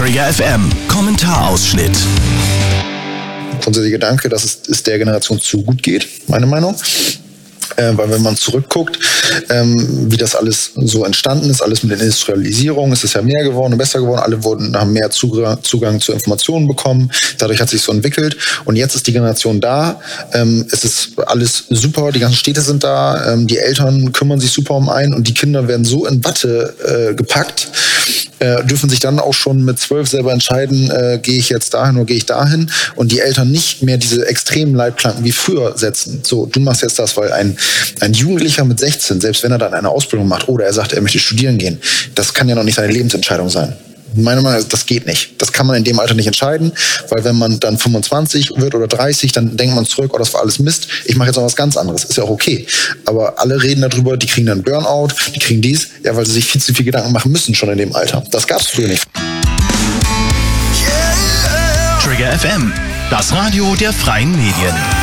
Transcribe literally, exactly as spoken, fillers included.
Trigger F M, Kommentarausschnitt. Grundsätzlicher Gedanke, dass es, es der Generation zu gut geht, meine Meinung. Äh, weil wenn man zurückguckt, ähm, wie das alles so entstanden ist, alles mit der Industrialisierung, ist es ja mehr geworden und besser geworden. Alle wurden, haben mehr Zugang, Zugang zu Informationen bekommen. Dadurch hat sich so entwickelt. Und jetzt ist die Generation da. Ähm, es ist alles super. Die ganzen Städte sind da. Ähm, die Eltern kümmern sich super um einen. Und die Kinder werden so in Watte äh, gepackt, äh, dürfen sich dann auch schon mit zwölf selber entscheiden, äh, gehe ich jetzt dahin oder gehe ich dahin. Und die Eltern nicht mehr diese extremen Leitplanken wie früher setzen. So, du machst jetzt das, weil ein Ein Jugendlicher mit sechzehn, selbst wenn er dann eine Ausbildung macht oder er sagt, er möchte studieren gehen, das kann ja noch nicht seine Lebensentscheidung sein. Meine Meinung ist, das geht nicht. Das kann man in dem Alter nicht entscheiden, weil wenn man dann fünfundzwanzig wird oder dreißig, dann denkt man zurück, oh, das war alles Mist, ich mache jetzt noch was ganz anderes. Ist ja auch okay. Aber alle reden darüber, die kriegen dann Burnout, die kriegen dies, ja, weil sie sich viel zu viel Gedanken machen müssen schon in dem Alter. Das gab es früher nicht. Trigger F M, das Radio der freien Medien.